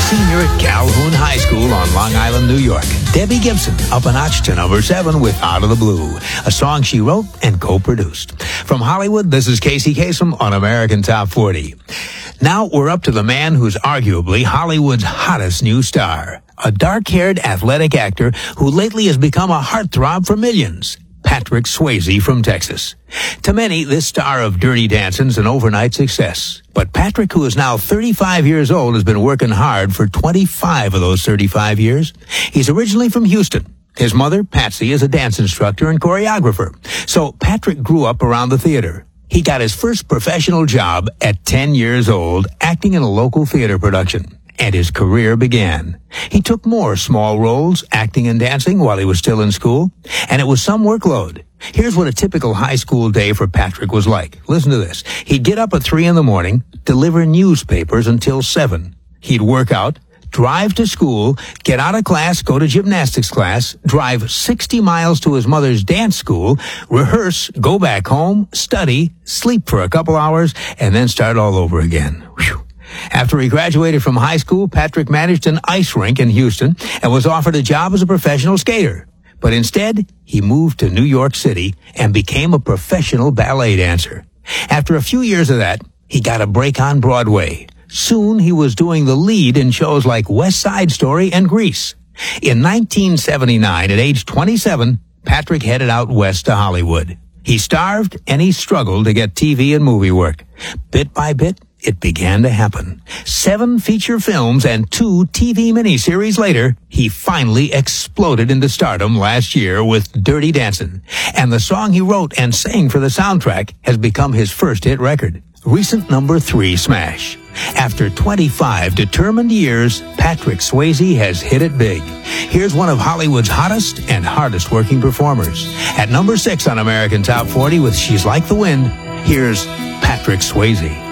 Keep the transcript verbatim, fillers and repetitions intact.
senior at Calhoun High School on Long Island, New York. Debbie Gibson up a notch to number seven with Out of the Blue, a song she wrote and co-produced. From Hollywood, this is Casey Kasem on American Top forty. Now we're up to the man who's arguably Hollywood's hottest new star, a dark-haired athletic actor who lately has become a heartthrob for millions. Patrick Swayze from Texas. To many, this star of Dirty Dancing's an overnight success. But Patrick, who is now thirty-five years old, has been working hard for twenty-five of those thirty-five years. He's originally from Houston. His mother, Patsy, is a dance instructor and choreographer. So Patrick grew up around the theater. He got his first professional job at ten years old, acting in a local theater production. And his career began. He took more small roles, acting and dancing, while he was still in school, and it was some workload. Here's what a typical high school day for Patrick was like. Listen to this. He'd get up at three in the morning, deliver newspapers until seven. He'd work out, drive to school, get out of class, go to gymnastics class, drive sixty miles to his mother's dance school, rehearse, go back home, study, sleep for a couple hours, and then start all over again. Whew. After he graduated from high school, Patrick managed an ice rink in Houston and was offered a job as a professional skater. But instead, he moved to New York City and became a professional ballet dancer. After a few years of that, he got a break on Broadway. Soon, he was doing the lead in shows like West Side Story and Grease. In nineteen seventy-nine, at age twenty-seven, Patrick headed out west to Hollywood. He starved and he struggled to get T V and movie work. Bit by bit, it began to happen. Seven feature films and two T V miniseries later, he finally exploded into stardom last year with Dirty Dancin'. And the song he wrote and sang for the soundtrack has become his first hit record. Recent number three smash. After twenty-five determined years, Patrick Swayze has hit it big. Here's one of Hollywood's hottest and hardest working performers. At number six on American Top forty with She's Like the Wind, here's Patrick Swayze.